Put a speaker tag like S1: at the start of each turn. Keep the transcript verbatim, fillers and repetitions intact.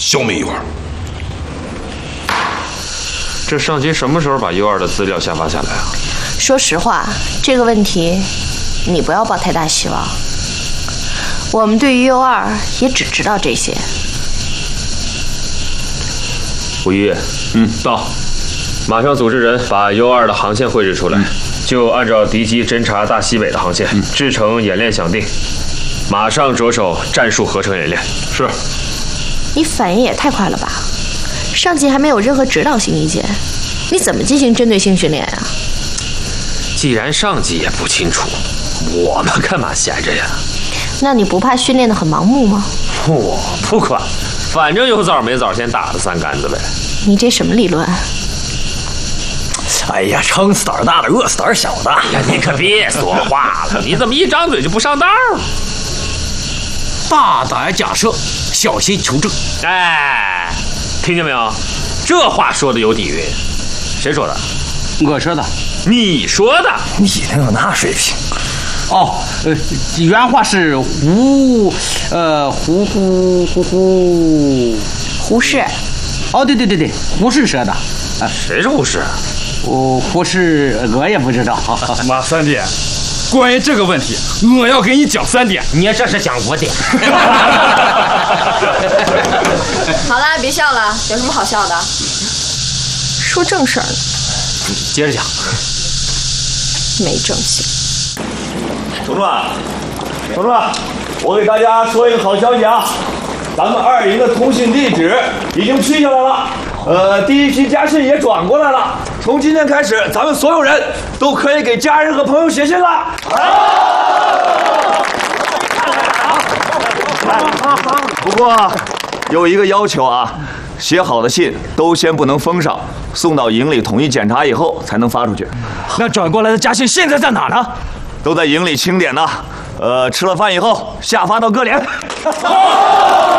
S1: 消灭 U 二。
S2: 这上级什么时候把 U 二的资料下发下来啊？
S3: 说实话，这个问题你不要抱太大希望。我们对于 U 二也只知道这些。
S2: 吴一，嗯，到，马上组织人把 U 二的航线绘制出来，嗯、就按照敌机侦察大西北的航线，嗯、制成演练想定，马上着手战术合成演练。是。
S3: 你反应也太快了吧！上级还没有任何指导性意见，你怎么进行针对性训练啊？
S2: 既然上级也不清楚，我们干嘛闲着呀？
S3: 那你不怕训练得很盲目吗？
S2: 我不管，反正有枣没枣先打了三竿子呗。
S3: 你这什么理论？
S4: 哎呀，撑死胆大的，饿死胆小的。
S2: 哎呀，你可别说话了，你怎么一张嘴就不上道了？
S4: 大胆假设，小心求证。
S2: 哎，听见没有？这话说的有底蕴。谁说的？
S5: 我说的。
S2: 你说的？
S4: 你能有那水平？
S5: 哦，呃，原话是胡，呃，胡胡胡胡，
S3: 胡适。
S5: 哦，对对对对，胡适说的。
S2: 啊，谁是胡适？
S5: 我胡适，我也不知道。
S6: 马三弟，关于这个问题，我要给你讲三点。
S7: 你这是讲五点。
S3: 好了，别笑了，有什么好笑的？说正事儿呢。
S2: 接着讲。
S3: 没正形。
S8: 同志们，同志们，我给大家说一个好消息啊！咱们二营的通信地址已经批下来了，呃，第一批家信也转过来了。从今天开始，咱们所有人都可以给家人和朋友写信了。不过有一个要求啊，写好的信都先不能封上，送到营里统一检查以后才能发出去。
S4: 那转过来的家信现在在哪呢？
S8: 都在营里清点呢。呃，吃了饭以后下发到各连。